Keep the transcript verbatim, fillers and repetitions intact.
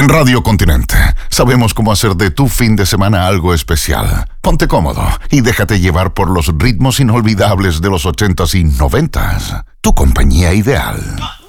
En Radio Continente sabemos cómo hacer de tu fin de semana algo especial. Ponte cómodo y déjate llevar por los ritmos inolvidables de los ochentas y noventas. Tu compañía ideal.